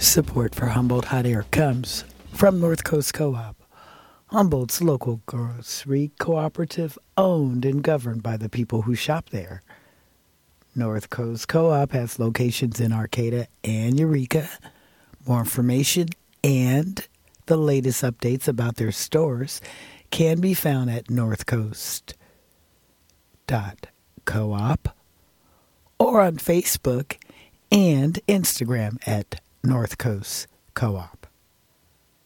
Support for Humboldt Hot Air comes from North Coast Co-op, Humboldt's local grocery cooperative owned and governed by the people who shop there. North Coast Co-op has locations in Arcata and Eureka. More information and the latest updates about their stores can be found at northcoast.coop or on Facebook and Instagram at North Coast Co-op.